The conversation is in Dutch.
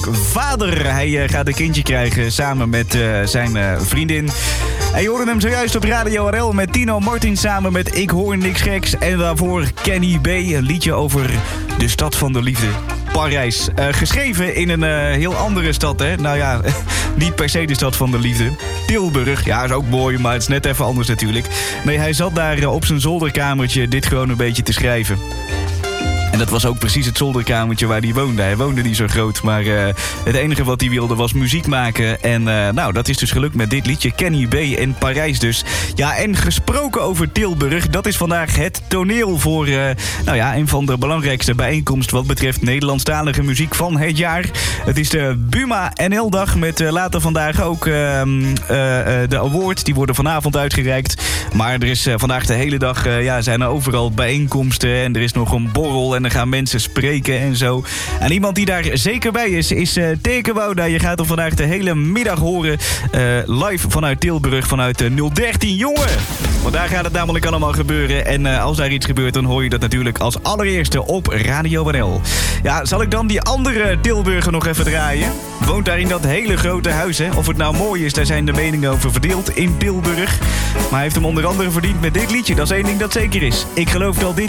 vader. Hij gaat een kindje krijgen samen met zijn vriendin. En je hoorde hem zojuist op Radio RL met Tino Martin samen met Ik Hoor Niks Geks. En daarvoor Kenny B, een liedje over de stad van de liefde. Parijs. Geschreven in een heel andere stad, hè? Nou ja, niet per se de stad van de liefde. Tilburg. Ja, is ook mooi, maar het is net even anders natuurlijk. Nee, hij zat daar op zijn zolderkamertje dit gewoon een beetje te schrijven. En dat was ook precies het zolderkamertje waar hij woonde. Hij woonde niet zo groot, maar het enige wat hij wilde was muziek maken. En nou, dat is dus gelukt met dit liedje. Kenny B in Parijs dus. Ja, en gesproken over Tilburg, dat is vandaag het toneel voor nou ja, een van de belangrijkste bijeenkomsten wat betreft Nederlandstalige muziek van het jaar. Het is de Buma NL-dag met later vandaag ook de awards. Die worden vanavond uitgereikt. Maar er is vandaag de hele dag, zijn er overal bijeenkomsten en er is nog een borrel en dan gaan mensen spreken en zo. En iemand die daar zeker bij is Teke Wouda. Je gaat hem vandaag de hele middag horen. Live vanuit Tilburg, vanuit 013. Jongen! Want daar gaat het namelijk allemaal gebeuren. En als daar iets gebeurt, dan hoor je dat natuurlijk als allereerste op Radio NL. Ja, zal ik dan die andere Tilburger nog even draaien? Woont daar in dat hele grote huis, hè? Of het nou mooi is, daar zijn de meningen over verdeeld in Tilburg. Maar hij heeft hem onder andere verdiend met dit liedje. Dat is één ding dat zeker is. Ik geloof dat dit